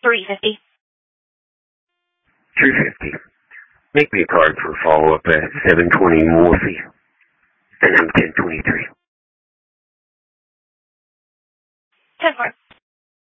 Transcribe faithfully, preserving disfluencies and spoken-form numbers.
three fifty. two fifty. Make me a card for follow-up at seven twenty Morphe. And I'm ten twenty-three. ten four.